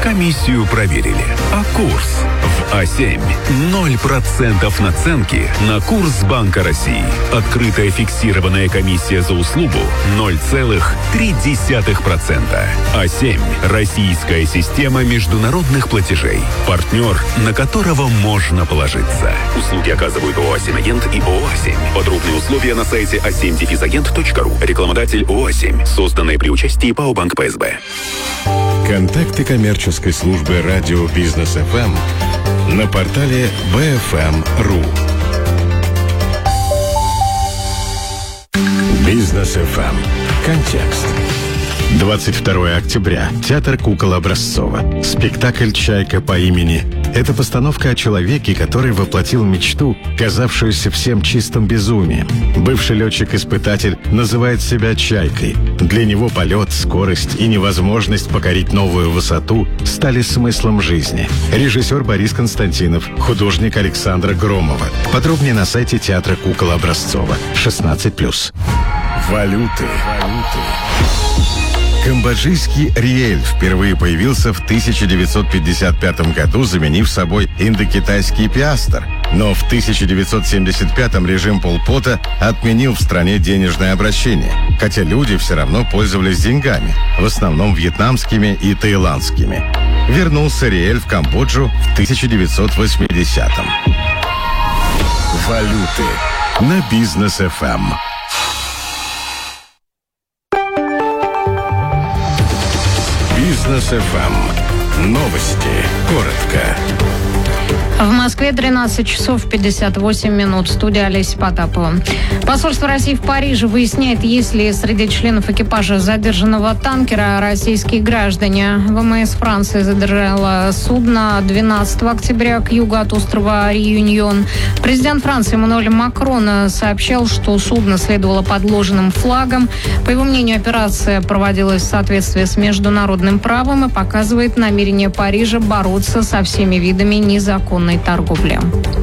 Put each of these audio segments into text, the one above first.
Комиссию проверили. А курс в А7 0% наценки на курс Банка России. Открытая фиксированная комиссия за услугу 0,3%. А7 – российская система международных платежей. Партнер, на которого можно положиться. Услуги оказывают ООО «А7-агент» и ООО «А7». Подробные условия на сайте a7-agent.ru. Рекламодатель ООО «А7». Созданные при участии ПАО «Банк ПСБ». Контакты коммерческой службы радио «Бизнес ФМ» на портале bfm.ru. «Бизнес ФМ». Контекст. 22 октября. Театр кукол Образцова. Спектакль «Чайка по имени». Это постановка о человеке, который воплотил мечту, казавшуюся всем чистым безумием. Бывший летчик-испытатель называет себя «Чайкой». Для него полет, скорость и невозможность покорить новую высоту стали смыслом жизни. Режиссер Борис Константинов, художник Александра Громова. Подробнее на сайте Театра кукол Образцова. 16+. Валюты. Камбоджийский риэль впервые появился в 1955 году, заменив собой индокитайский пиастр. Но в 1975-м режим Пол Пота отменил в стране денежное обращение, хотя люди все равно пользовались деньгами, в основном вьетнамскими и таиландскими. Вернулся риэль в Камбоджу в 1980-м. Валюты на Бизнес ФМ. Бизнес ФМ. Новости. Коротко. В Москве 13 часов 58 минут. Студия Олеся Потапова. Посольство России в Париже выясняет, есть ли среди членов экипажа задержанного танкера российские граждане. ВМС Франции задержала судно 12 октября к югу от острова Реюньон. Президент Франции Эммануэль Макрон сообщал, что судно следовало подложенным флагом. По его мнению, операция проводилась в соответствии с международным правом и показывает намерение Парижа бороться со всеми видами незаконной торговли.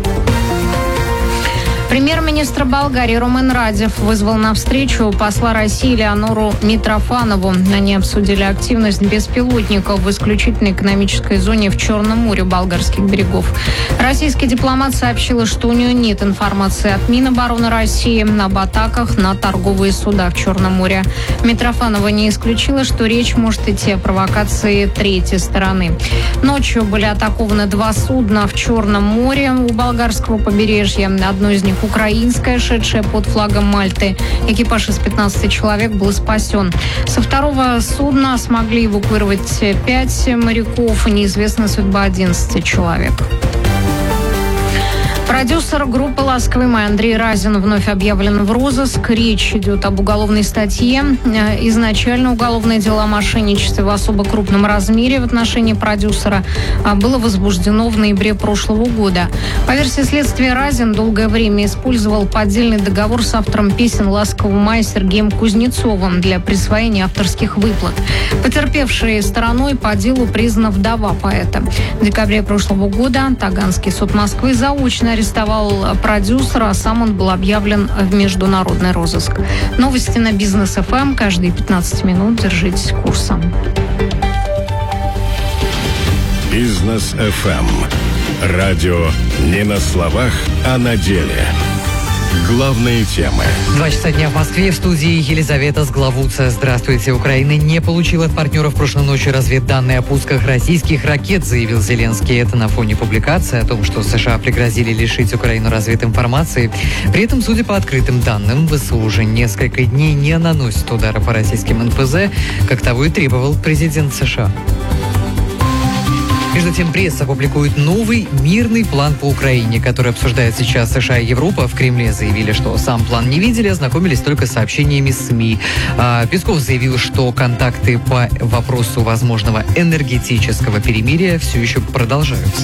Премьер-министр Болгарии Румен Радев вызвал на встречу посла России Леонору Митрофанову. Они обсудили активность беспилотников в исключительной экономической зоне в Черном море болгарских берегов. Российский дипломат сообщил, что у нее нет информации от Минобороны России об атаках на торговые суда в Черном море. Митрофанова не исключила, что речь может идти о провокации третьей стороны. Ночью были атакованы 2 судна в Черном море у болгарского побережья. Одно из них украинская, шедшая под флагом Мальты. Экипаж из 15 человек был спасен. Со второго судна смогли эвакуировать 5 моряков. Неизвестна судьба 11 человек. Продюсер группы «Ласковый май» Андрей Разин вновь объявлен в розыск. Речь идет об уголовной статье. Изначально уголовное дело о мошенничестве в особо крупном размере в отношении продюсера было возбуждено в ноябре прошлого года. По версии следствия, Разин долгое время использовал поддельный договор с автором песен «Ласкового мая» Сергеем Кузнецовым для присвоения авторских выплат. Потерпевшей стороной по делу признана вдова поэта. В декабре прошлого года Таганский суд Москвы заочно арестовал продюсера, а сам он был объявлен в международный розыск. Новости на Бизнес ФМ. Каждые 15 минут держитесь курса. Бизнес ФМ. Радио не на словах, а на деле. Главные темы. 2 часа дня в Москве. В студии Елизавета Сглавуца. Здравствуйте. Украина не получила от партнеров прошлой ночью разведданные о пусках российских ракет, заявил Зеленский. Это на фоне публикации о том, что США пригрозили лишить Украину развединформации. При этом, судя по открытым данным, ВСУ уже несколько дней не наносит удара по российским НПЗ, как того и требовал президент США. Между тем, пресса публикует новый мирный план по Украине, который обсуждает сейчас США и Европа. В Кремле заявили, что сам план не видели, ознакомились только с сообщениями СМИ. Песков заявил, что контакты по вопросу возможного энергетического перемирия все еще продолжаются.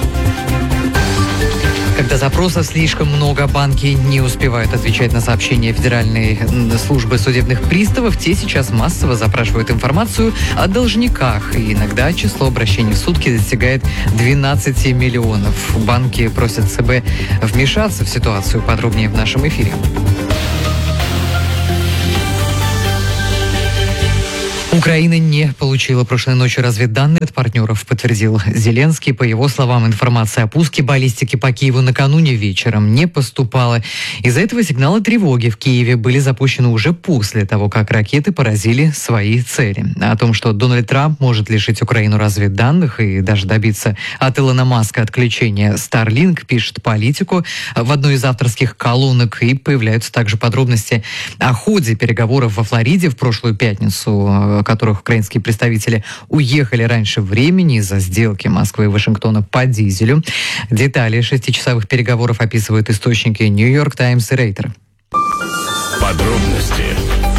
Когда запросов слишком много, банки не успевают отвечать на сообщения Федеральной службы судебных приставов. Те сейчас массово запрашивают информацию о должниках. И иногда число обращений в сутки достигает 12 миллионов. Банки просят ЦБ вмешаться в ситуацию. Подробнее в нашем эфире. Украина не получила прошлой ночью разведданные от партнеров, подтвердил Зеленский. По его словам, информация о пуске баллистики по Киеву накануне вечером не поступала. Из-за этого сигналы тревоги в Киеве были запущены уже после того, как ракеты поразили свои цели. О том, что Дональд Трамп может лишить Украину разведданных и даже добиться от Илона Маска отключения Starlink, пишет Политику в одной из авторских колонок. И появляются также подробности о ходе переговоров во Флориде в прошлую пятницу, в которых украинские представители уехали раньше времени из-за сделки Москвы и Вашингтона по дизелю. Детали 6-часовых переговоров описывают источники New York Times и Рейтер. Подробности.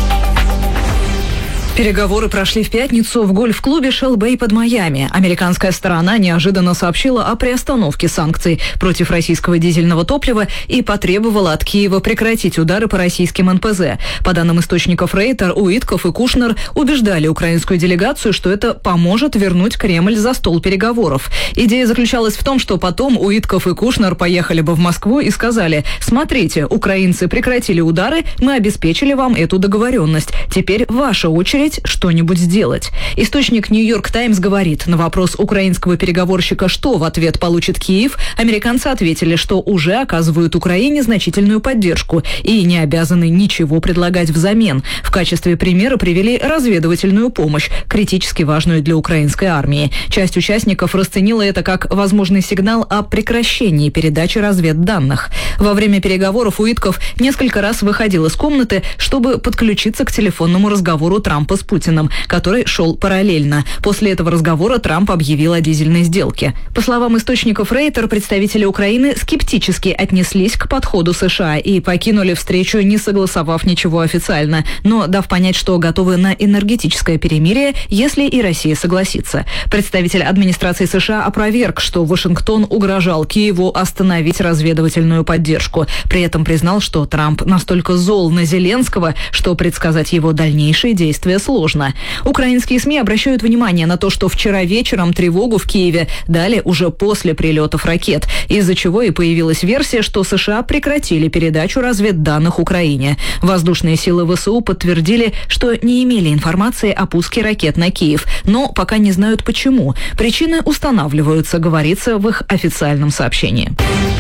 Переговоры прошли в пятницу в гольф-клубе Shell Bay под Майами. Американская сторона неожиданно сообщила о приостановке санкций против российского дизельного топлива и потребовала от Киева прекратить удары по российским НПЗ. По данным источников Рейтер, Уитков и Кушнер убеждали украинскую делегацию, что это поможет вернуть Кремль за стол переговоров. Идея заключалась в том, что потом Уитков и Кушнер поехали бы в Москву и сказали: «Смотрите, украинцы прекратили удары, мы обеспечили вам эту договоренность. Теперь ваша очередь что-нибудь сделать». Источник New York Times говорит, на вопрос украинского переговорщика, что в ответ получит Киев, американцы ответили, что уже оказывают Украине значительную поддержку и не обязаны ничего предлагать взамен. В качестве примера привели разведывательную помощь, критически важную для украинской армии. Часть участников расценила это как возможный сигнал о прекращении передачи разведданных. Во время переговоров Уитков несколько раз выходил из комнаты, чтобы подключиться к телефонному разговору Трампа с Путиным, который шел параллельно. После этого разговора Трамп объявил о дизельной сделке. По словам источников Рейтер, представители Украины скептически отнеслись к подходу США и покинули встречу, не согласовав ничего официально, но дав понять, что готовы на энергетическое перемирие, если и Россия согласится. Представитель администрации США опроверг, что Вашингтон угрожал Киеву остановить разведывательную поддержку. При этом признал, что Трамп настолько зол на Зеленского, что предсказать его дальнейшие действия сложно. Украинские СМИ обращают внимание на то, что вчера вечером тревогу в Киеве дали уже после прилетов ракет, из-за чего и появилась версия, что США прекратили передачу разведданных Украине. Воздушные силы ВСУ подтвердили, что не имели информации о пуске ракет на Киев, но пока не знают почему. Причины устанавливаются, говорится в их официальном сообщении.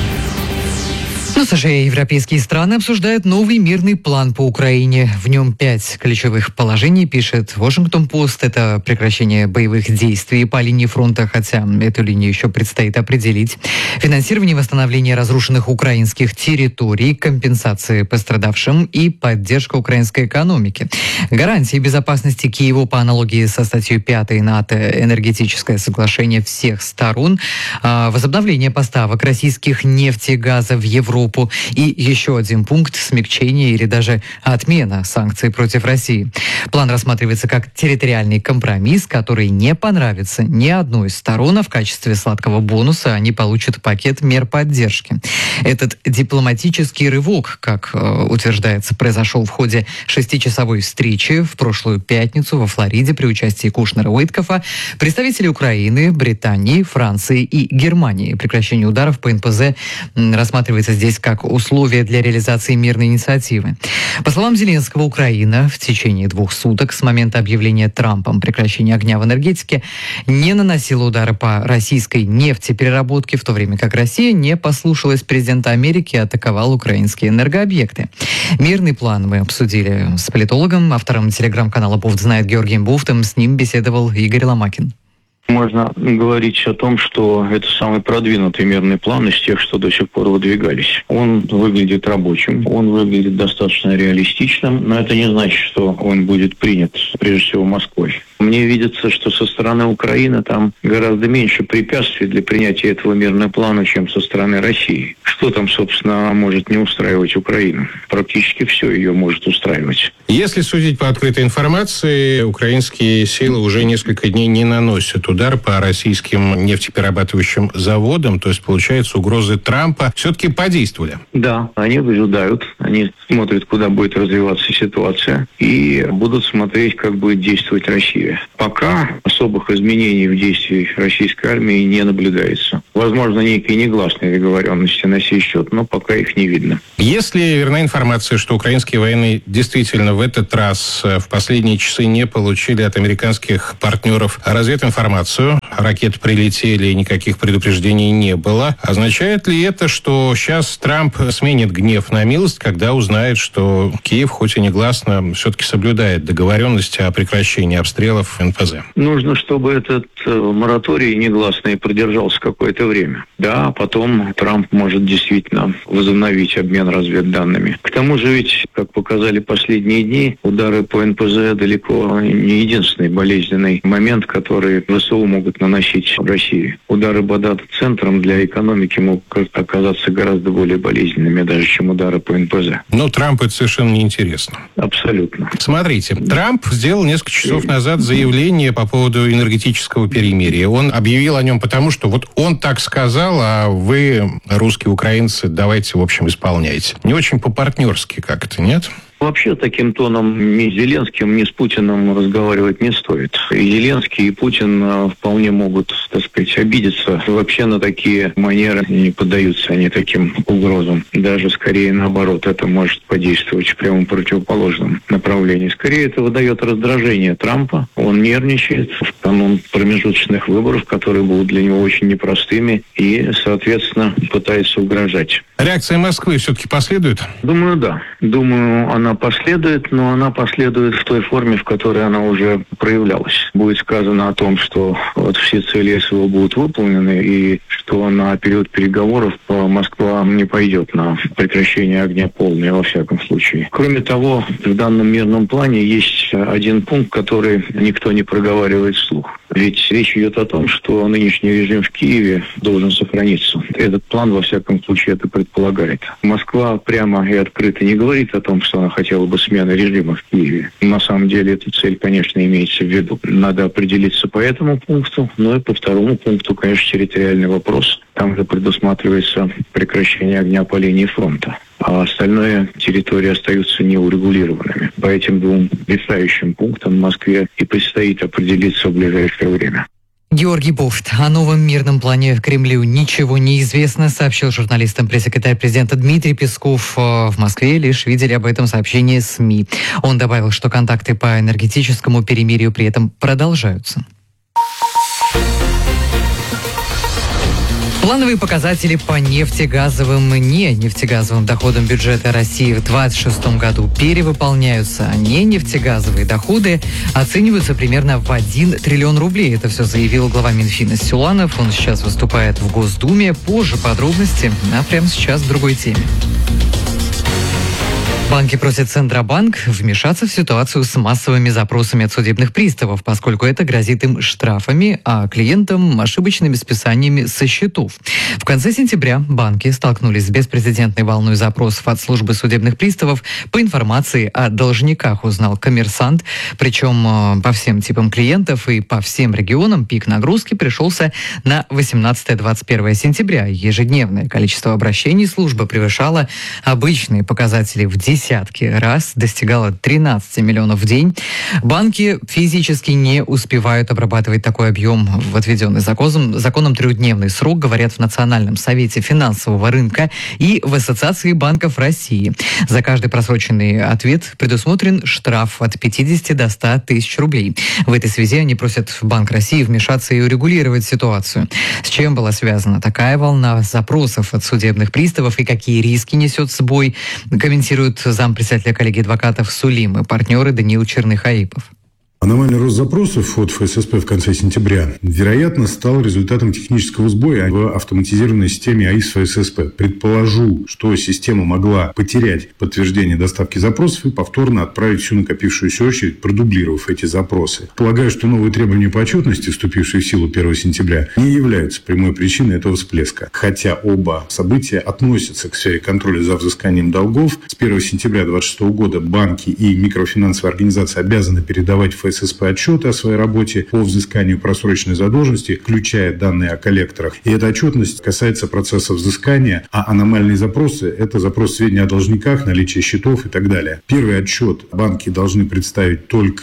США и европейские страны обсуждают новый мирный план по Украине. В нем 5 ключевых положений, пишет Вашингтон-Пост. Это прекращение боевых действий по линии фронта, хотя эту линию еще предстоит определить. Финансирование восстановления разрушенных украинских территорий, компенсации пострадавшим и поддержка украинской экономики. Гарантии безопасности Киеву по аналогии со статьей 5 НАТО, энергетическое соглашение всех сторон, возобновление поставок российских нефти и газа в Европу. И еще один пункт — смягчение или даже отмена санкций против России. План рассматривается как территориальный компромисс, который не понравится ни одной из сторон, а в качестве сладкого бонуса они получат пакет мер поддержки. Этот дипломатический рывок, как утверждается, произошел в ходе 6-часовой встречи в прошлую пятницу во Флориде при участии Кушнера и Уиткофа, представителей Украины, Британии, Франции и Германии. Прекращение ударов по НПЗ рассматривается здесь как условие для реализации мирной инициативы. По словам Зеленского, Украина в течение 2 суток с момента объявления Трампом прекращения огня в энергетике не наносила удары по российской нефтепереработке, в то время как Россия не послушалась президента Америки и атаковала украинские энергообъекты. Мирный план мы обсудили с политологом, автором телеграм-канала «Буфт знает» Георгием Буфтом. С ним беседовал Игорь Ломакин. Можно говорить о том, что это самый продвинутый мирный план из тех, что до сих пор выдвигались. Он выглядит рабочим, он выглядит достаточно реалистичным, но это не значит, что он будет принят, прежде всего, Москвой. Мне видится, что со стороны Украины там гораздо меньше препятствий для принятия этого мирного плана, чем со стороны России. Что там, собственно, может не устраивать Украину? Практически все ее может устраивать. Если судить по открытой информации, украинские силы уже несколько дней не наносят удар по российским нефтеперерабатывающим заводам. То есть, получается, угрозы Трампа все-таки подействовали. Да, они выжидают, они смотрят, куда будет развиваться ситуация, и будут смотреть, как будет действовать Россия. Киеве. Пока особых изменений в действии российской армии не наблюдается. Возможно, некие негласные договоренности на сей счет, но пока их не видно. Если верна информация, что украинские военные действительно в этот раз в последние часы не получили от американских партнеров развединформацию, ракеты прилетели и никаких предупреждений не было, означает ли это, что сейчас Трамп сменит гнев на милость, когда узнает, что Киев, хоть и негласно, все-таки соблюдает договоренности о прекращении обстрелов НПЗ? Нужно, чтобы этот мораторий негласный продержался какое-то время. Да, потом Трамп может действительно возобновить обмен разведданными. К тому же ведь, как показали последние дни, удары по НПЗ далеко не единственный болезненный момент, который ВСУ могут наносить в России. Удары по дата-центрам для экономики могут оказаться гораздо более болезненными, даже чем удары по НПЗ. Но Трампу это совершенно неинтересно. Абсолютно. Смотрите, Трамп сделал несколько часов назад заявление по поводу энергетического перемирия. Он объявил о нем потому, что вот он так сказал, а вы, русские украинцы, давайте, в общем, исполняйте. Не очень по-партнерски как-то, нет? Вообще таким тоном ни с Зеленским, ни с Путиным разговаривать не стоит. И Зеленский, и Путин вполне могут, так сказать, обидеться. Вообще на такие манеры не поддаются они таким угрозам. Даже скорее наоборот, это может подействовать в прямо противоположном направлении. Скорее это выдает раздражение Трампа. Он нервничает в канун промежуточных выборов, которые будут для него очень непростыми, и, соответственно, пытается угрожать. Реакция Москвы все-таки последует? Думаю, да. Думаю, она последует, но она последует в той форме, в которой она уже проявлялась. Будет сказано о том, что вот все цели СВО будут выполнены, и что на период переговоров Москва не пойдет на прекращение огня полное, во всяком случае. Кроме того, в данном мирном плане есть один пункт, который никто не проговаривает вслух. Ведь речь идет о том, что нынешний режим в Киеве должен сохраниться. Этот план, во всяком случае, это предполагает. Москва прямо и открыто не говорит о том, что она хотела бы смены режима в Киеве. На самом деле, эта цель, конечно, имеется в виду. Надо определиться по этому пункту, но и по второму пункту, конечно, территориальный вопрос. Там же предусматривается прекращение огня по линии фронта. А остальное территории остаются неурегулированными. По этим двум решающим пунктам Москве и предстоит определиться в ближайшее время. Георгий Бофт. О новом мирном плане в Кремлю ничего не известно, сообщил журналистам пресс-секретарь президента Дмитрий Песков. В Москве лишь видели об этом сообщение СМИ. Он добавил, что контакты по энергетическому перемирию при этом продолжаются. Плановые показатели по нефтегазовым и нефтегазовым доходам бюджета России в 2026 году перевыполняются, а нефтегазовые доходы оцениваются примерно в 1 триллион рублей. Это все заявил глава Минфина Силуанов. Он сейчас выступает в Госдуме. Позже подробности, а прямо сейчас к другой теме. Банки просят Центробанк вмешаться в ситуацию с массовыми запросами от судебных приставов, поскольку это грозит им штрафами, а клиентам ошибочными списаниями со счетов. В конце сентября банки столкнулись с беспрецедентной волной запросов от службы судебных приставов. По информации о должниках узнал «Коммерсант». Причем по всем типам клиентов и по всем регионам пик нагрузки пришелся на 18-21 сентября. Ежедневное количество обращений службы превышало обычные показатели в десятки раз, достигало 13 миллионов в день. Банки физически не успевают обрабатывать такой объем в отведенный законом 3-дневный срок, говорят в Национальном совете финансового рынка и в Ассоциации банков России. За каждый просроченный ответ предусмотрен штраф от 50 до 100 тысяч рублей. В этой связи они просят Банк России вмешаться и урегулировать ситуацию. С чем была связана такая волна запросов от судебных приставов и какие риски несет с собой, комментирует зампредседателя коллегии адвокатов Сулим и партнеры Даниил Черных-Аипов. Аномальный рост запросов от ФССП в конце сентября, вероятно, стал результатом технического сбоя в автоматизированной системе АИС ФССП. Предположу, что система могла потерять подтверждение доставки запросов и повторно отправить всю накопившуюся очередь, продублировав эти запросы. Полагаю, что новые требования по отчетности, вступившие в силу 1 сентября, не являются прямой причиной этого всплеска. Хотя оба события относятся к сфере контроля за взысканием долгов. С 1 сентября 2026 года банки и микрофинансовые организации обязаны передавать в ФССП отчеты о своей работе по взысканию просроченной задолженности, включая данные о коллекторах. И эта отчетность касается процесса взыскания, а аномальные запросы – это запрос сведений о должниках, наличие счетов и так далее. Первый отчет банки должны представить только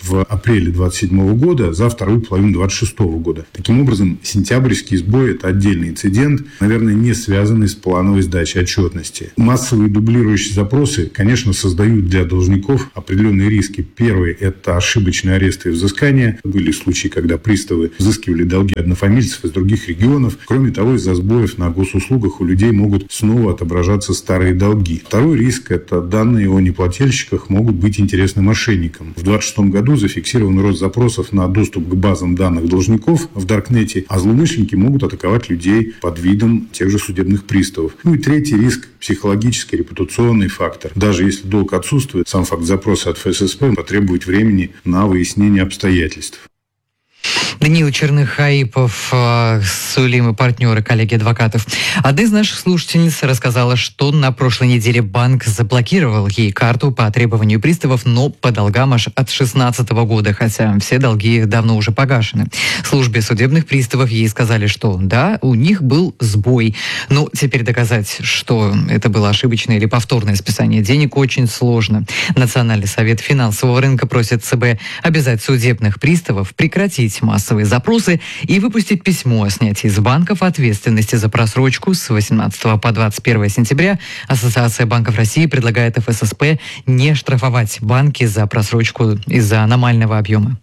в апреле 27 года за вторую половину 26 года. Таким образом, сентябрьский сбой – это отдельный инцидент, наверное, не связанный с плановой сдачей отчетности. Массовые дублирующие запросы, конечно, создают для должников определенные риски. Первый – это ошибочные аресты и взыскания. Были случаи, когда приставы взыскивали долги однофамильцев из других регионов. Кроме того, из-за сбоев на госуслугах у людей могут снова отображаться старые долги. Второй риск – это данные о неплательщиках могут быть интересны мошенникам. В 2026 году зафиксирован рост запросов на доступ к базам данных должников в Даркнете, а злоумышленники могут атаковать людей под видом тех же судебных приставов. И третий риск – психологический, репутационный фактор. Даже если долг отсутствует, сам факт запроса от ФССП потребует времени на выяснение обстоятельств. Даниил Черных-Аипов, Сулим и партнеры, коллеги адвокатов. Одна из наших слушательниц рассказала, что на прошлой неделе банк заблокировал ей карту по требованию приставов, но по долгам аж от 2016 года, хотя все долги давно уже погашены. В службе судебных приставов ей сказали, что да, у них был сбой. Но теперь доказать, что это было ошибочное или повторное списание денег, очень сложно. Национальный совет финансового рынка просит ЦБ обязать судебных приставов прекратить массовые запросы и выпустить письмо о снятии с банков ответственности за просрочку с 18 по 21 сентября. Ассоциация банков России предлагает ФССП не штрафовать банки за просрочку из-за аномального объема.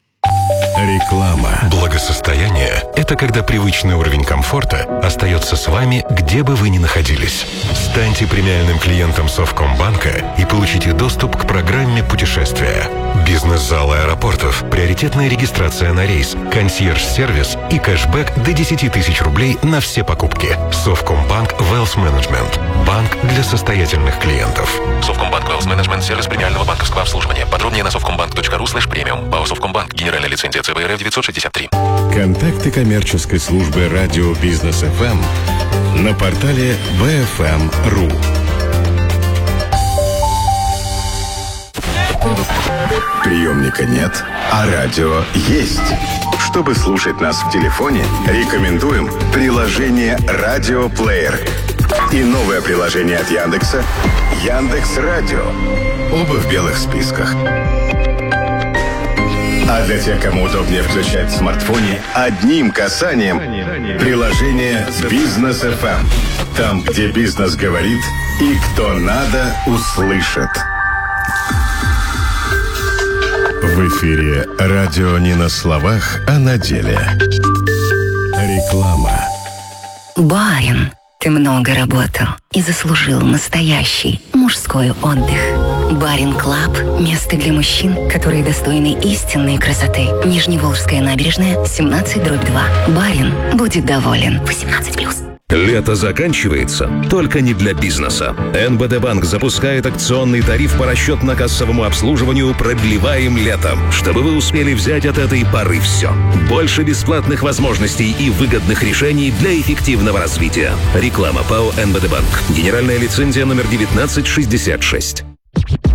Реклама. Благосостояние – это когда привычный уровень комфорта остается с вами, где бы вы ни находились. Станьте премиальным клиентом Совкомбанка и получите доступ к программе путешествия. Бизнес-зал аэропортов, приоритетная регистрация на рейс, консьерж-сервис и кэшбэк до 10 тысяч рублей на все покупки. Совкомбанк Wealth Management. Банк для состоятельных клиентов. Совкомбанк Wealth Management – сервис премиального банковского обслуживания. Подробнее на совкомбанк.ру/премиум. ПАО Совкомбанк. Генеральная лицензия ЦБРФ 963. Контакты коммерческой службы радио Бизнес ФМ на портале bfm.ru. Приемника нет, а радио есть. Чтобы слушать нас в телефоне, рекомендуем приложение «Радиоплеер» и новое приложение от Яндекса «Яндекс.Радио». Оба в белых списках. А для тех, кому удобнее включать в смартфоне, одним касанием приложение «Бизнес ФМ». Там, где бизнес говорит и кто надо, услышит. В эфире радио не на словах, а на деле. Реклама. Барин, ты много работал и заслужил настоящий мужской отдых. Барин Клаб – место для мужчин, которые достойны истинной красоты. Нижневолжская набережная, 17/2. Барин будет доволен. 18+. Лето заканчивается, только не для бизнеса. НБД Банк запускает акционный тариф по расчетно-кассовому обслуживанию «Продлеваем летом», чтобы вы успели взять от этой поры все. Больше бесплатных возможностей и выгодных решений для эффективного развития. Реклама ПАО «НБД Банк». Генеральная лицензия номер 1966.